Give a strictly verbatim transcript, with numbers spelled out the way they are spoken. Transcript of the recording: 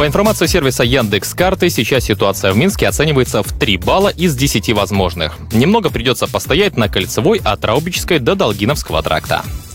По информации сервиса Яндекс.Карты, сейчас ситуация в Минске оценивается в три балла из десяти возможных. Немного придется постоять на Кольцевой от Раубичской до Долгиновского тракта.